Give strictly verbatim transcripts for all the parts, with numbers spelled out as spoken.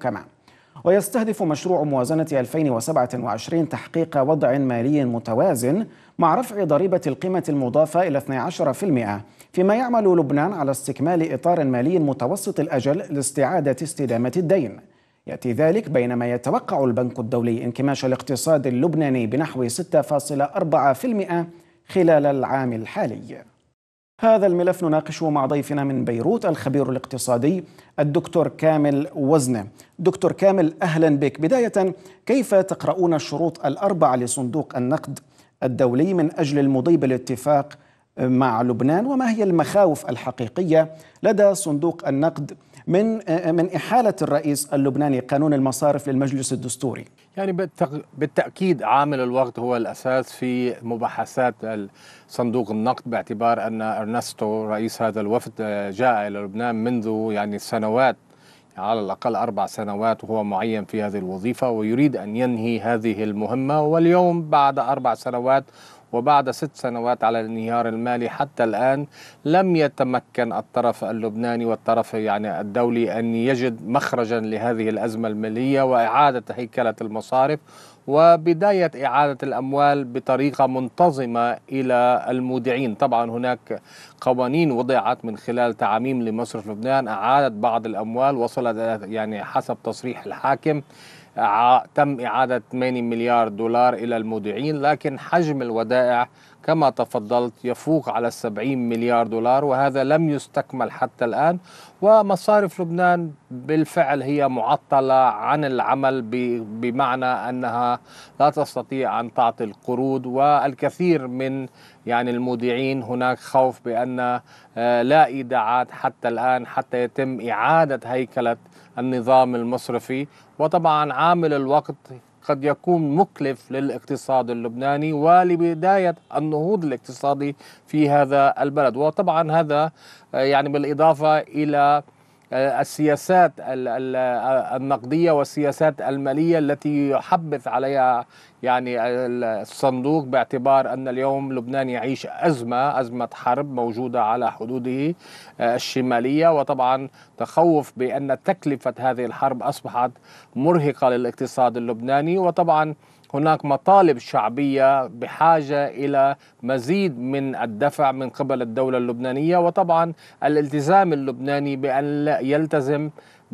كمان. ويستهدف مشروع موازنة ألفين وسبعة وعشرين تحقيق وضع مالي متوازن مع رفع ضريبة القيمة المضافة إلى اثني عشر بالمئة، فيما يعمل لبنان على استكمال إطار مالي متوسط الأجل لاستعادة استدامة الدين. يأتي ذلك بينما يتوقع البنك الدولي انكماش الاقتصاد اللبناني بنحو ستة فاصلة أربعة بالمئة خلال العام الحالي. هذا الملف نناقشه مع ضيفنا من بيروت الخبير الاقتصادي الدكتور كامل وزنة. دكتور كامل، أهلا بك. بداية، كيف تقرؤون الشروط الأربعة لصندوق النقد الدولي من أجل المضي بالاتفاق مع لبنان، وما هي المخاوف الحقيقية لدى صندوق النقد من من إحالة الرئيس اللبناني قانون المصارف للمجلس الدستوري؟ يعني بالتأكيد عامل الوقت هو الأساس في مباحثات صندوق النقد، باعتبار أن أرنستو رئيس هذا الوفد جاء إلى لبنان منذ يعني سنوات، على الأقل أربع سنوات وهو معين في هذه الوظيفة، ويريد أن ينهي هذه المهمة. واليوم بعد أربع سنوات وبعد ست سنوات على الانهيار المالي حتى الآن لم يتمكن الطرف اللبناني والطرف يعني الدولي أن يجد مخرجا لهذه الأزمة المالية وإعادة هيكلة المصارف وبداية إعادة الأموال بطريقة منتظمة إلى المودعين. طبعا هناك قوانين وضعت من خلال تعاميم لمصرف لبنان أعادت بعض الأموال، وصلت يعني حسب تصريح الحاكم تم إعادة ثمانية مليار دولار إلى المودعين، لكن حجم الودائع كما تفضلت يفوق على سبعين مليار دولار، وهذا لم يستكمل حتى الآن. ومصارف لبنان بالفعل هي معطلة عن العمل بمعنى أنها لا تستطيع أن تعطي القروض، والكثير من يعني المودعين هناك خوف بأن لا إيداعات حتى الآن حتى يتم إعادة هيكلة النظام المصرفي. وطبعا عامل الوقت قد يكون مكلف للاقتصاد اللبناني ولبداية النهوض الاقتصادي في هذا البلد. وطبعا هذا يعني بالإضافة إلى السياسات النقدية والسياسات المالية التي يحبث عليها يعني الصندوق، باعتبار أن اليوم لبنان يعيش أزمة أزمة حرب موجودة على حدوده الشمالية، وطبعا تخوف بأن تكلفة هذه الحرب أصبحت مرهقة للاقتصاد اللبناني. وطبعا هناك مطالب شعبية بحاجة إلى مزيد من الدفع من قبل الدولة اللبنانية، وطبعا الالتزام اللبناني بأن يلتزم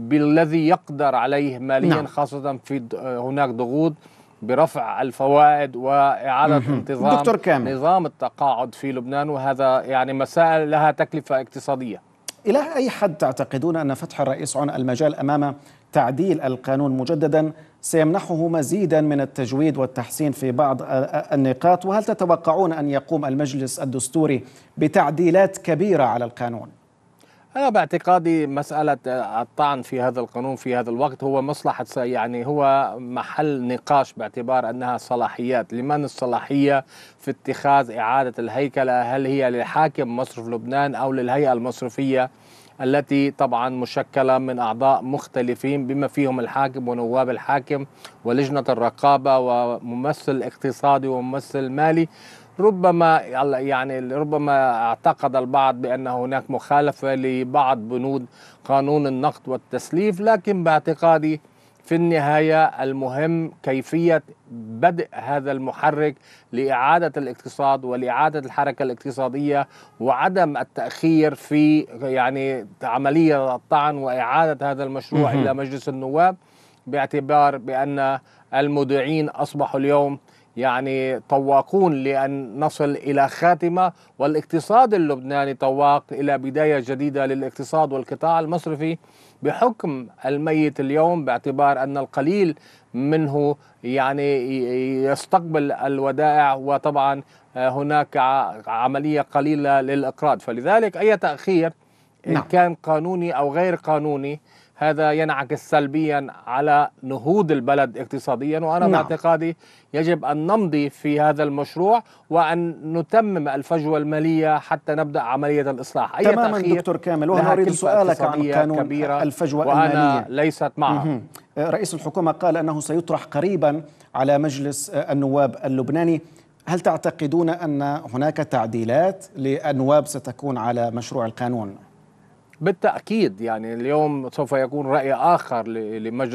بالذي يقدر عليه ماليا. نعم. خاصة في هناك ضغوط برفع الفوائد وإعادة انتظام نظام التقاعد في لبنان، وهذا يعني مسائل لها تكلفة اقتصادية. إلى أي حد تعتقدون أن فتح الرئيس عن المجال أمام تعديل القانون مجددا سيمنحه مزيدا من التجويد والتحسين في بعض النقاط؟ وهل تتوقعون أن يقوم المجلس الدستوري بتعديلات كبيرة على القانون؟ أنا باعتقادي مسألة الطعن في هذا القانون في هذا الوقت هو مصلحة، يعني هو محل نقاش، باعتبار أنها صلاحيات. لمن الصلاحية في اتخاذ إعادة الهيكلة؟ هل هي لحاكم مصرف لبنان أو للهيئة المصرفية التي طبعا مشكلة من أعضاء مختلفين بما فيهم الحاكم ونواب الحاكم ولجنة الرقابة وممثل اقتصادي وممثل مالي؟ ربما يعني ربما اعتقد البعض بأن هناك مخالفة لبعض بنود قانون النقد والتسليف، لكن باعتقادي في النهاية المهم كيفية بدء هذا المحرك لإعادة الاقتصاد ولإعادة الحركة الاقتصادية، وعدم التأخير في يعني عملية الطعن وإعادة هذا المشروع إلى مجلس النواب، باعتبار بأن المودعين أصبحوا اليوم يعني طواقون لأن نصل إلى خاتمة، والاقتصاد اللبناني طواق إلى بداية جديدة للاقتصاد والقطاع المصرفي بحكم الميت اليوم، باعتبار أن القليل منه يعني يستقبل الودائع، وطبعا هناك عملية قليلة للإقراض. فلذلك أي تأخير إن كان قانوني أو غير قانوني هذا ينعكس سلبيا على نهوض البلد اقتصاديا. وأنا نعم. باعتقادي يجب أن نمضي في هذا المشروع وأن نتمم الفجوة المالية حتى نبدأ عملية الإصلاح. أي تماما دكتور كامل، وأنا أريد سؤالك عن قانون الفجوة وأنا المالية ليست معها. رئيس الحكومة قال أنه سيطرح قريبا على مجلس النواب اللبناني. هل تعتقدون أن هناك تعديلات للنواب ستكون على مشروع القانون؟ بالتأكيد، يعني اليوم سوف يكون رأي آخر لمجلس